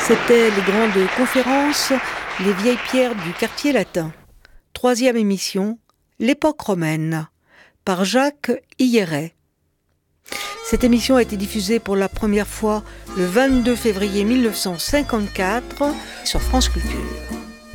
C'était les grandes conférences, les vieilles pierres du quartier latin. Troisième émission, l'époque romaine, par Jacques Hilleret. Cette émission a été diffusée pour la première fois le 22 février 1954 sur France Culture.